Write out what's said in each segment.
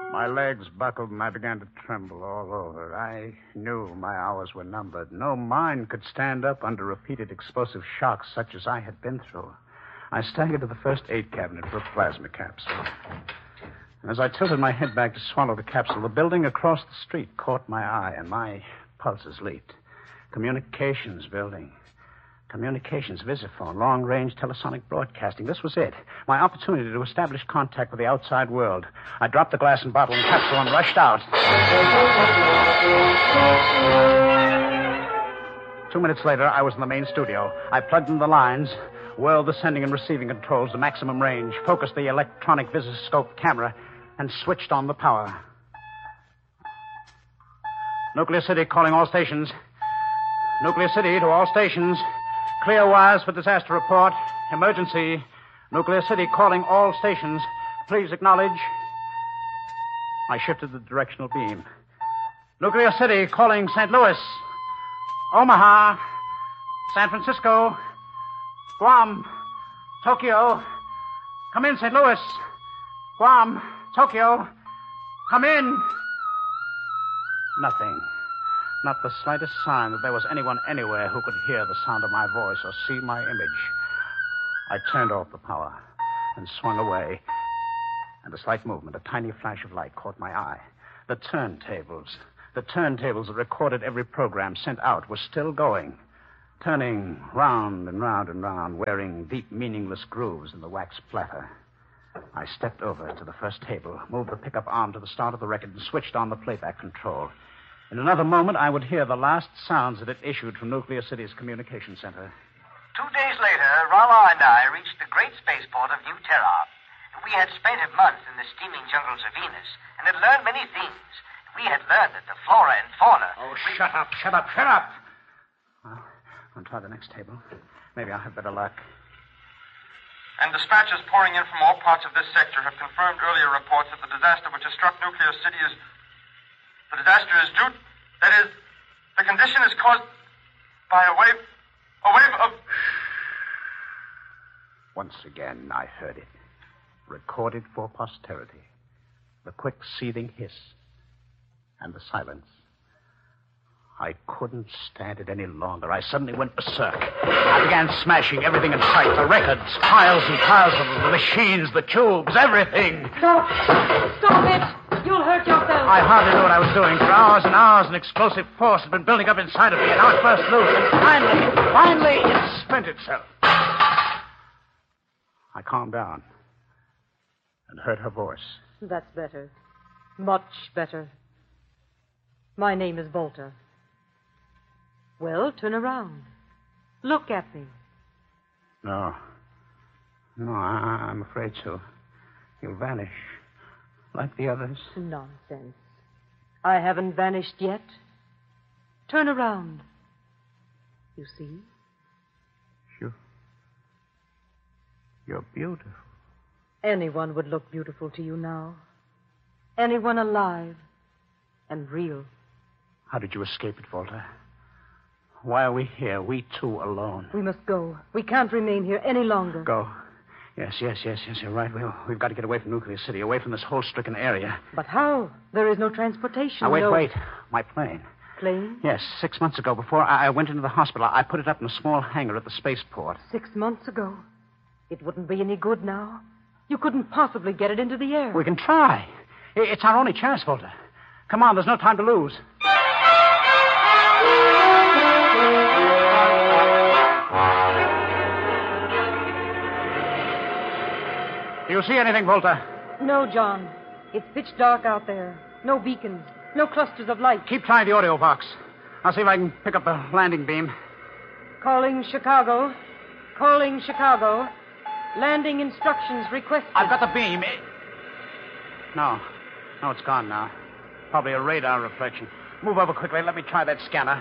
My legs buckled and I began to tremble all over. I knew my hours were numbered. No mind could stand up under repeated explosive shocks such as I had been through. I staggered to the first aid cabinet for a plasma capsule. And as I tilted my head back to swallow the capsule, the building across the street caught my eye and my pulses leaped. Communications building. Communications, visiphone, long-range telesonic broadcasting. This was it. My opportunity to establish contact with the outside world. I dropped the glass and bottle and capsule and rushed out. 2 minutes later, I was in the main studio. I plugged in the lines, whirled the sending and receiving controls to maximum range, focused the electronic visoscope camera, and switched on the power. Nuclear City calling all stations. Nuclear City to all stations. Clear wires for disaster report. Emergency. Nuclear City calling all stations. Please acknowledge. I shifted the directional beam. Nuclear City calling St. Louis. Omaha. San Francisco. Guam. Tokyo. Come in, St. Louis. Guam. Tokyo. Come in. Nothing. Not the slightest sign that there was anyone anywhere who could hear the sound of my voice or see my image. I turned off the power and swung away. And a slight movement, a tiny flash of light caught my eye. The turntables that recorded every program sent out were still going, turning round and round and round, wearing deep, meaningless grooves in the wax platter. I stepped over to the first table, moved the pickup arm to the start of the record, and switched on the playback control. In another moment, I would hear the last sounds that had issued from Nuclear City's communication center. 2 days later, Rala and I reached the great spaceport of New Terra. We had spent a month in the steaming jungles of Venus and had learned many things. We had learned that the flora and fauna... Oh, shut up. Well, I'll try the next table. Maybe I'll have better luck. And dispatches pouring in from all parts of this sector have confirmed earlier reports that the disaster which has struck Nuclear City is... The disaster is due... That is, the condition is caused by a wave of... Once again, I heard it. Recorded for posterity. The quick seething hiss. And the silence. I couldn't stand it any longer. I suddenly went berserk. I began smashing everything in sight. The records, piles and piles of them, the machines, the tubes, everything. Stop it. You'll hurt yourself. I hardly knew what I was doing. For hours and hours, an explosive force had been building up inside of me, and now it burst loose, and finally, it spent itself. I calmed down and heard her voice. That's better. Much better. My name is Volta. Well, turn around. Look at me. No, I'm afraid so. You'll vanish. Like the others. Nonsense. I haven't vanished yet. Turn around. You see? You're beautiful. Anyone would look beautiful to you now. Anyone alive and real. How did you escape it, Volta? Why are we here, we two alone? We must go. We can't remain here any longer. Go. Yes, you're right. We've got to get away from Nuclear City, away from this whole stricken area. But how? There is no transportation. Now, wait. My plane. Plane? Yes, 6 months ago, before I went into the hospital, I put it up in a small hangar at the spaceport. 6 months ago? It wouldn't be any good now. You couldn't possibly get it into the air. We can try. It's our only chance, Volta. Come on, there's no time to lose. Do you see anything, Volta? No, John. It's pitch dark out there. No beacons. No clusters of light. Keep trying the audio box. I'll see if I can pick up the landing beam. Calling Chicago. Landing instructions requested. I've got the beam. No, it's gone now. Probably a radar reflection. Move over quickly. Let me try that scanner.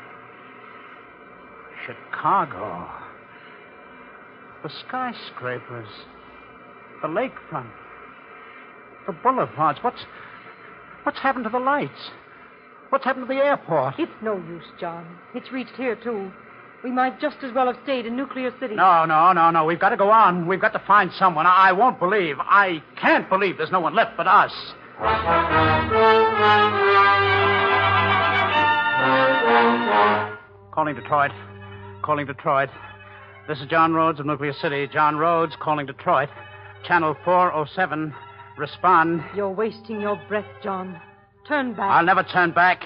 Chicago. The skyscrapers. The lakefront. The boulevards. What's happened to the lights? What's happened to the airport? It's no use, John. It's reached here, too. We might just as well have stayed in Nuclear City. No. We've got to go on. We've got to find someone. I can't believe there's no one left but us. Calling Detroit. Calling Detroit. This is John Rhodes of Nuclear City. John Rhodes calling Detroit. Channel 407. Respond. You're wasting your breath, John. Turn back. I'll never turn back.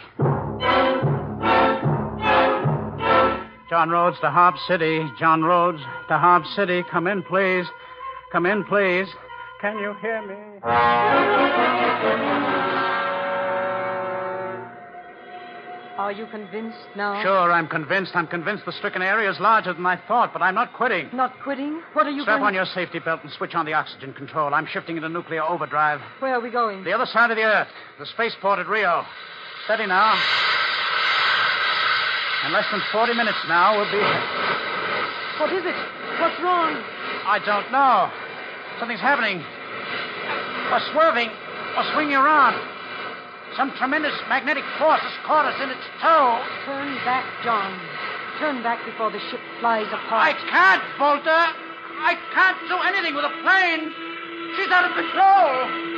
John Rhodes to Harp City. John Rhodes to Harp City. Come in, please. Come in, please. Can you hear me? Are you convinced now? Sure, I'm convinced. I'm convinced the stricken area is larger than I thought, but I'm not quitting. Not quitting? What are you Strap going... on your safety belt and switch on the oxygen control. I'm shifting into nuclear overdrive. Where are we going? The other side of the Earth. The spaceport at Rio. Steady now. In less than 40 minutes now, we'll be... What is it? What's wrong? I don't know. Something's happening. We're swerving. We're swinging around. Some tremendous magnetic force has caught us in its tow. Turn back, John. Turn back before the ship flies I apart. can't, Bolter. I can't do anything with a plane. She's out of control.